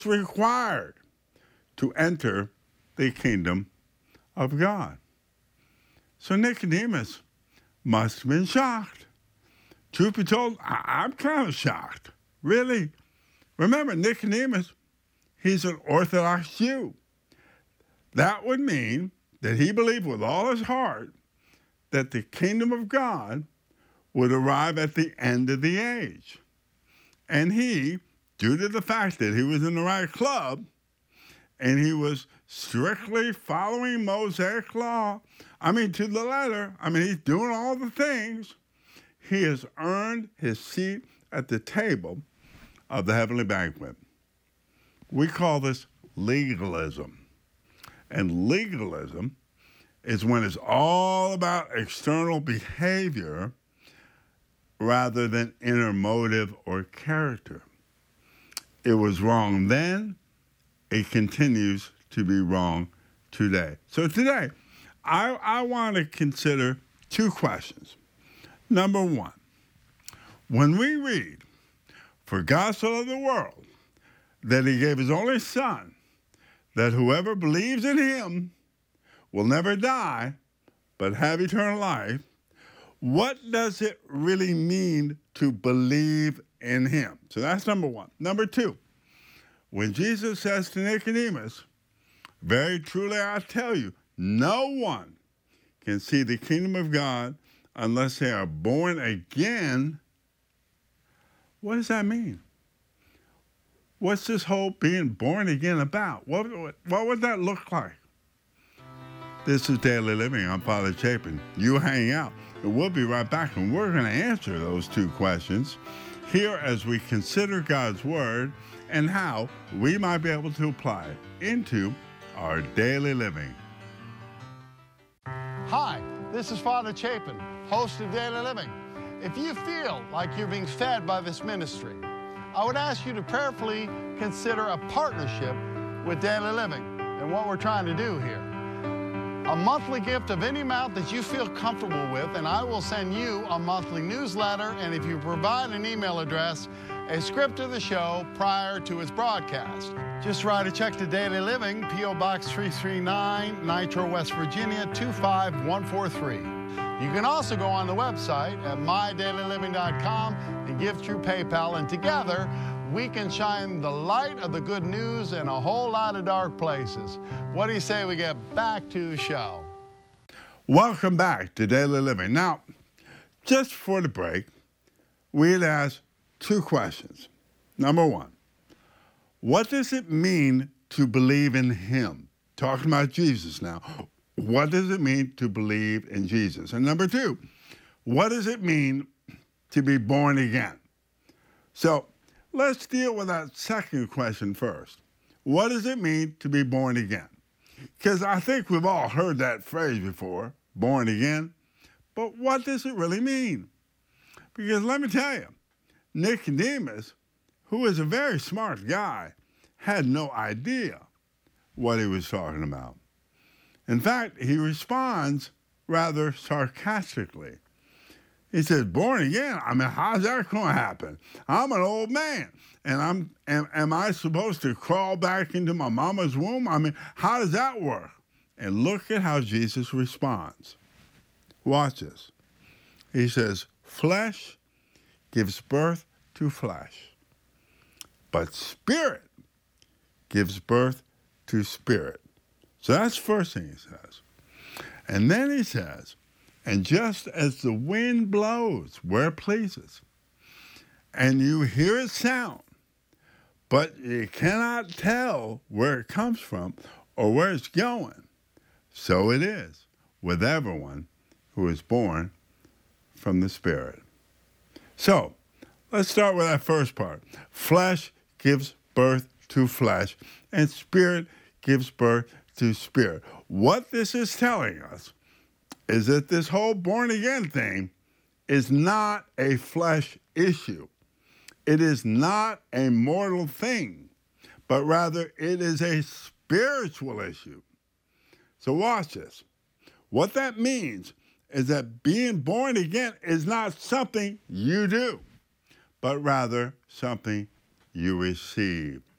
required to enter the kingdom of God. So Nicodemus must have been shocked. Truth be told, I'm kind of shocked. Really? Remember, Nicodemus, he's an Orthodox Jew. That would mean that he believed with all his heart that the kingdom of God would arrive at the end of the age. And he, due to the fact that he was in the right club and he was strictly following Mosaic law, to the letter, he's doing all the things, he has earned his seat at the table of the heavenly banquet. We call this legalism. And legalism is when it's all about external behavior rather than inner motive or character. It was wrong then, it continues to be wrong today. So today, I want to consider two questions. Number one, when we read, "For God so loved the world that he gave his only Son, that whoever believes in him will never die, but have eternal life," what does it really mean to believe in him? So that's number one. Number two, when Jesus says to Nicodemus, "Very truly I tell you, no one can see the kingdom of God unless they are born again," what does that mean? What's this whole being born again about? What would that look like? This is Daily Living. I'm Father Chapin. You hang out, and we'll be right back, and we're going to answer those two questions here as we consider God's Word and how we might be able to apply it into our daily living. Hi, this is Father Chapin, host of Daily Living. If you feel like you're being fed by this ministry, I would ask you to prayerfully consider a partnership with Daily Living and what we're trying to do here. A monthly gift of any amount that you feel comfortable with, and I will send you a monthly newsletter, and if you provide an email address, a script of the show prior to its broadcast. Just write a check to Daily Living, P.O. Box 339, Nitro, West Virginia, 25143. You can also go on the website at mydailyliving.com and give through PayPal, and together we can shine the light of the good news in a whole lot of dark places. What do you say we get back to the show? Welcome back to Daily Living. Now, just before the break, we had asked two questions. Number one, what does it mean to believe in him? Talking about Jesus now. What does it mean to believe in Jesus? And number two, what does it mean to be born again? So let's deal with that second question first. What does it mean to be born again? Because I think we've all heard that phrase before, born again. But what does it really mean? Because let me tell you, Nicodemus, who is a very smart guy, had no idea what he was talking about. In fact, he responds rather sarcastically. He says, born again? How's that going to happen? I'm an old man, and am I supposed to crawl back into my mama's womb? How does that work? And look at how Jesus responds. Watch this. He says, flesh gives birth to flesh, but spirit gives birth to spirit. So that's the first thing he says. And then he says, and just as the wind blows where it pleases, and you hear its sound, but you cannot tell where it comes from or where it's going, so it is with everyone who is born from the Spirit. So let's start with that first part. Flesh gives birth to flesh, and spirit gives birth to spirit. What this is telling us is that this whole born again thing is not a flesh issue. It is not a mortal thing, but rather it is a spiritual issue. So watch this. What that means is that being born again is not something you do, but rather something you receive.